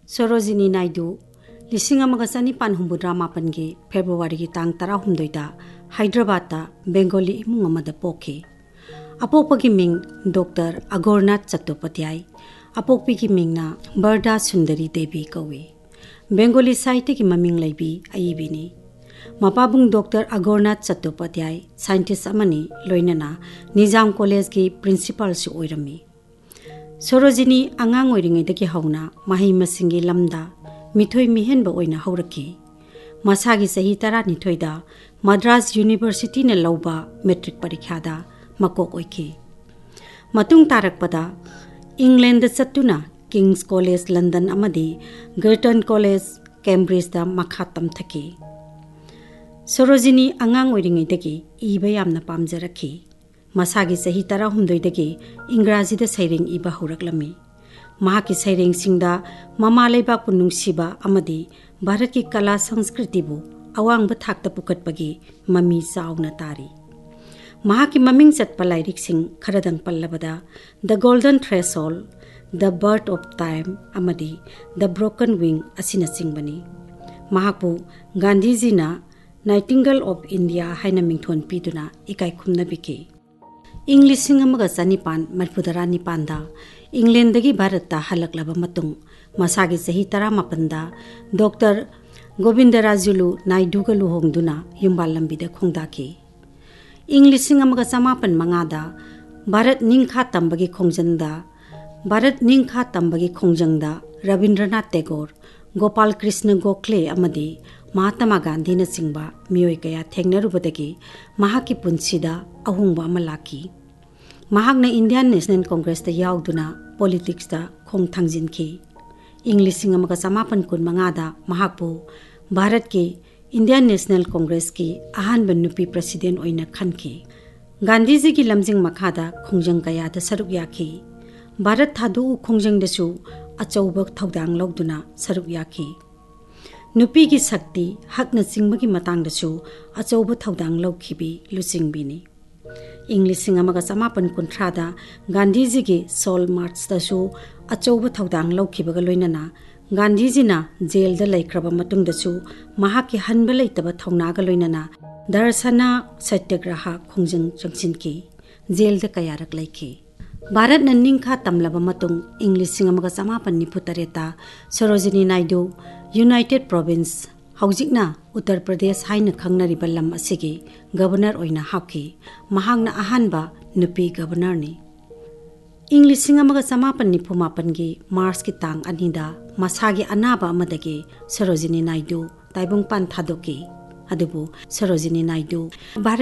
Sarojini Naidu, 1984 February tang 16 Hyderabad Bengali imung amada pokhi. Apokpagi ming Dr. Agornath Chattopadhyay, apokpigi ming na Barda Sundari Devi kawi. Bengali Sahitya ki maming laibi aibini. Mapabung Dr. Agornath Chattopadhyay, scientist amani loinana Nizam College ki principal si oirami. Sarojini angang oiringaidagi hauna mahi masingi lamda mithoi mihenba oina hauraki. Masagi sahi 12 da Madras University na lauba metric parikhada makok oiki. Matung tarakpada England chattuna King's College London amadi Girton College Cambridge da makhatam thaki. Sarojini angang oiringaidagi iba yamna pamjaraki. Masagi sahi 13 dagi Ingraji da saireng iba horaklami. Mahaki saireng singda mama leibak punungsiba amadi Bharat ki kala sanskriti bu awang ba thakta pukatpagi mami chauna tari. Mahaki maming chatpa lairik sing kharadang pallabada The Golden Threshold, The Birth of Time amadi The Broken Wing asina singbani. Mahakpu Gandhiji na Nightingale of India haina mingthon piduna ikai khumna biki. English amaga chanipan marfudara nipanda England dagi Bharat ta halaklaba matung masagi sahi 18 da Dr. Govindarajalu Naidu ga luhongduna yumbal lambida khongdaki. English amaga chamapan mangada Bharat ningkha tambagi khongjangda Rabindranath Tagore, Gopal Krishna Gokhale amadi Mahatma Gandhi na singba miyoi kaya thengnarubadagi mahaki punsida ahungba malaki. Mahakna Indian National Congress da yauduna politics da khong thangjinki. English amaga chamapan kun mangada mahakpu Bharat ki Indian National Congress ki ahanba nupi president oina khanki. Gandhiji ki lamjing makhada khongjang kaya da saruk yaki. Bharat thadu khongjang dasu achauba thaudang logduna saruk yaki. Nupi ki sakti hakna singbagi matang dasu achauba thaudang logkhibi lusingbini. English amaga chamapan kunthada Gandhiji ki Soul March dasu achauba thaudang logkhibaga loinana Gandhiji na jail da laikraba matung dasu mahaki hanba leitaba thongnaga loinana Darsana Satyagraha khongjang changsinki jail da kayarak laiki. Bharat na ningkha tamlaba matung English amaga chamapan niputareta Sarojini Naidu United Province haujikna Uttar Pradesh haina khangnariba lam asigi governor oina hapki mahangna ahanba nupi governor ni. English amaga chamapan nipumapan gi March ki tang anida masagi anaba amadagi Sarojini Naidu taibung pan thadoki adubu Sarojini Naidu Bharat